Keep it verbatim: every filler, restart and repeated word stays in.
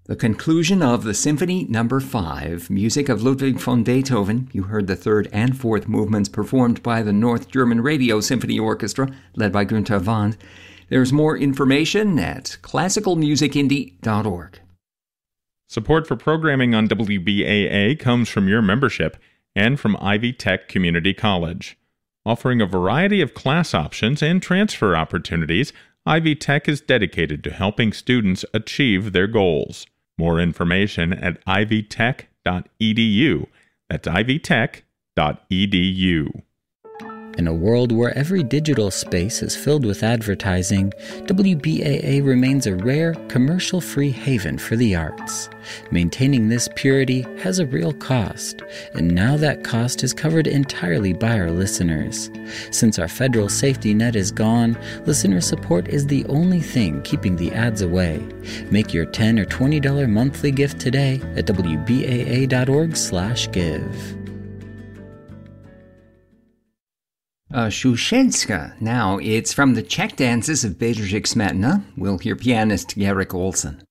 The conclusion of the Symphony Number five, music of Ludwig von Beethoven. You heard the third and fourth movements performed by the North German Radio Symphony Orchestra, led by Günther Wand. There's more information at classical music indie dot org. Support for programming on W B A A comes from your membership and from Ivy Tech Community College. Offering a variety of class options and transfer opportunities, Ivy Tech is dedicated to helping students achieve their goals. More information at ivy tech dot e d u. That's ivy tech dot e d u. In a world where every digital space is filled with advertising, W B A A remains a rare, commercial-free haven for the arts. Maintaining this purity has a real cost, and now that cost is covered entirely by our listeners. Since our federal safety net is gone, listener support is the only thing keeping the ads away. Make your ten dollars or twenty dollars monthly gift today at w b a a dot org slash give. Uh, Shushenská. Now, it's from the Czech dances of Bedřich Smetana. We'll hear pianist Jarek Olsen.